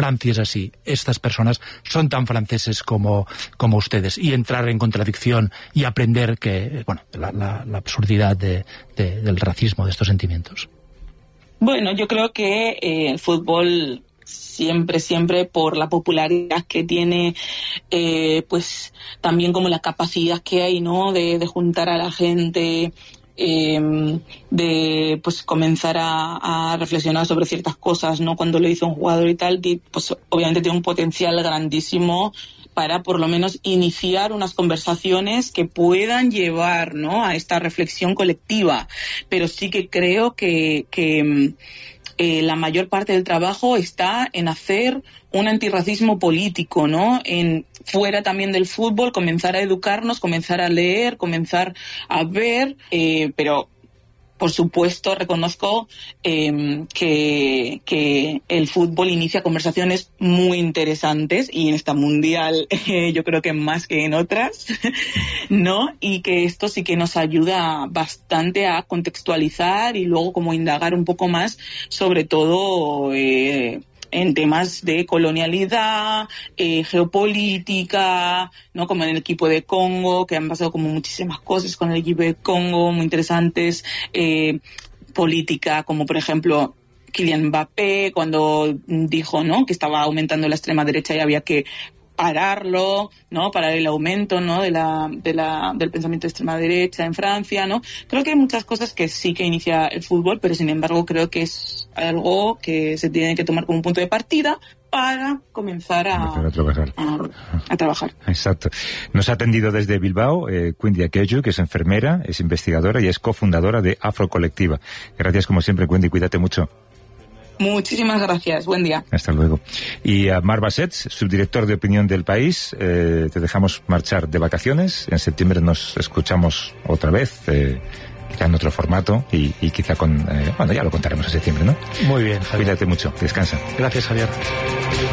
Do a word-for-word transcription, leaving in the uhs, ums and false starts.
Francia es así, estas personas son tan franceses como, como ustedes, y entrar en contradicción y aprender que, bueno, la, la, la absurdidad de, de, del racismo, de estos sentimientos. Bueno, yo creo que eh, el fútbol siempre, siempre por la popularidad que tiene, eh, pues también como la capacidad que hay, ¿no?, de, de juntar a la gente, eh, de pues comenzar a, a reflexionar sobre ciertas cosas, ¿no?, cuando lo hizo un jugador y tal, pues obviamente tiene un potencial grandísimo para por lo menos iniciar unas conversaciones que puedan llevar, ¿no?, a esta reflexión colectiva. Pero sí que creo que, que eh, la mayor parte del trabajo está en hacer un antirracismo político, ¿no?, en fuera también del fútbol, comenzar a educarnos, comenzar a leer, comenzar a ver, eh, pero por supuesto, reconozco eh, que, que el fútbol inicia conversaciones muy interesantes, y en esta mundial eh, yo creo que más que en otras, ¿no? Y que esto sí que nos ayuda bastante a contextualizar y luego como indagar un poco más, sobre todo eh, en temas de colonialidad, eh, geopolítica, ¿no?, como en el equipo de Congo, que han pasado como muchísimas cosas con el equipo de Congo muy interesantes, eh, política, como por ejemplo Kylian Mbappé, cuando dijo, ¿no?, que estaba aumentando la extrema derecha y había que pararlo, ¿no?, parar el aumento, ¿no?, de la, de la, del pensamiento de extrema derecha en Francia, ¿no? Creo que hay muchas cosas que sí que inicia el fútbol, pero sin embargo creo que es algo que se tiene que tomar como un punto de partida para comenzar a, comenzar a trabajar. A, a trabajar. Exacto. Nos ha atendido desde Bilbao eh, Wendy Aquello, que es enfermera, es investigadora y es cofundadora de Afro Colectiva. Gracias como siempre, Wendy, cuídate mucho. Muchísimas gracias, buen día. Hasta luego. Y a Marc Bassets, subdirector de Opinión del País, eh, te dejamos marchar de vacaciones. En septiembre nos escuchamos otra vez, eh, quizá en otro formato y, y quizá con... Eh, bueno, ya lo contaremos en septiembre, ¿no? Muy bien, Javier. Cuídate mucho, descansa. Gracias, Javier.